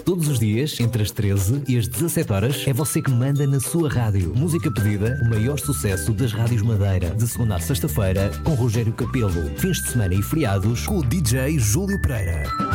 Todos os dias, entre as 13 e as 17 horas, é você que manda na sua rádio. Música pedida, o maior sucesso das rádios Madeira. De segunda a sexta-feira, com Rogério Capelo. Fins de semana e feriados, com o DJ Júlio Pereira.